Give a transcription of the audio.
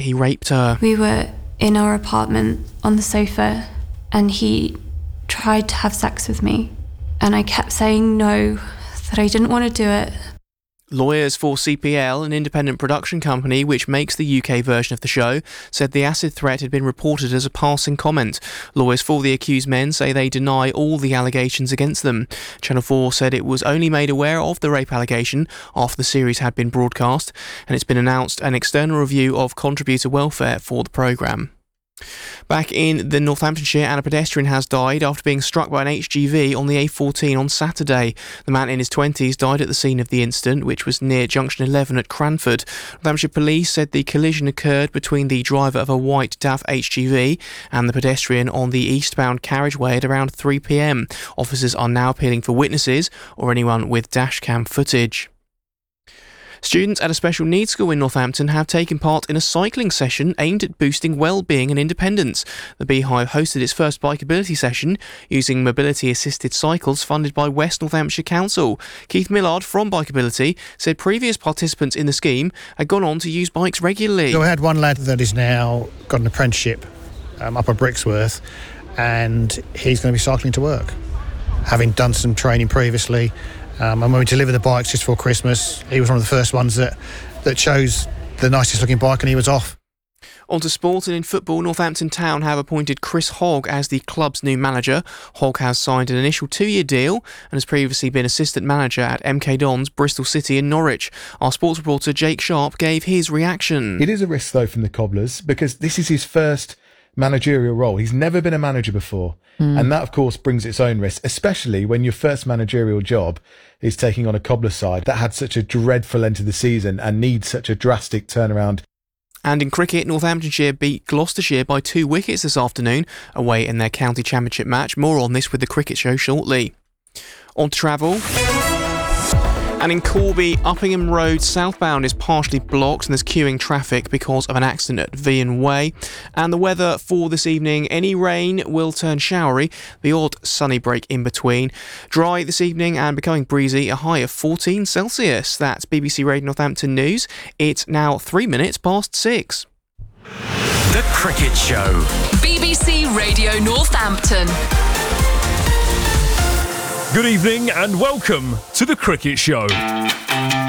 he raped her. We were in our apartment on the sofa and he tried to have sex with me. And I kept saying no, that I didn't want to do it. Lawyers for CPL, an independent production company which makes the UK version of the show, said the acid threat had been reported as a passing comment. Lawyers for the accused men say they deny all the allegations against them. Channel 4 said it was only made aware of the rape allegation after the series had been broadcast, and it's been announced an external review of contributor welfare for the programme. Back in the Northamptonshire, and a pedestrian has died after being struck by an HGV on the A14 on Saturday. The man in his 20s died at the scene of the incident, which was near Junction 11 at Cranford. Northamptonshire Police said the collision occurred between the driver of a white DAF HGV and the pedestrian on the eastbound carriageway at around 3 p.m. Officers are now appealing for witnesses or anyone with dashcam footage. Students at a special needs school in Northampton have taken part in a cycling session aimed at boosting well-being and independence. The Beehive hosted its first bikeability session using mobility-assisted cycles funded by West Northamptonshire Council. Keith Millard from Bikeability said previous participants in the scheme had gone on to use bikes regularly. So we had one lad that is now got an apprenticeship up at Brixworth, and he's going to be cycling to work, having done some training previously. And when we delivered the bikes just for Christmas, he was one of the first ones that chose the nicest looking bike, and he was off. On to sport, and in football, Northampton Town have appointed Chris Hogg as the club's new manager. Hogg has signed an initial 2-year deal and has previously been assistant manager at MK Dons, Bristol City and Norwich. Our sports reporter Jake Sharp gave his reaction. It is a risk though from the Cobblers, because this is his first managerial role. He's never been a manager before. And that, of course, brings its own risk, especially when your first managerial job is taking on a Cobbler side that had such a dreadful end to the season and needs such a drastic turnaround. And in cricket, Northamptonshire beat Gloucestershire by 2 wickets this afternoon, away in their county championship match. More on this with the Cricket Show shortly. On to travel. And in Corby, Uppingham Road southbound is partially blocked and there's queuing traffic because of an accident at Vian Way. And the weather for this evening, any rain will turn showery, the odd sunny break in between. Dry this evening and becoming breezy, a high of 14 Celsius. That's BBC Radio Northampton News. It's now 3 minutes past 6. The Cricket Show. BBC Radio Northampton. Good evening and welcome to The Cricket Show.